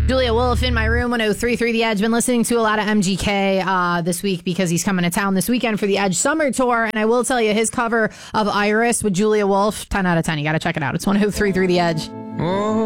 Julia Wolf in my room, 103.3 The Edge. Been listening to a lot of MGK this week because he's coming to town this weekend for the Edge Summer Tour. And I will tell you, his cover of Iris with Julia Wolf, 10 out of 10. You got to check it out. It's 103.3 The Edge.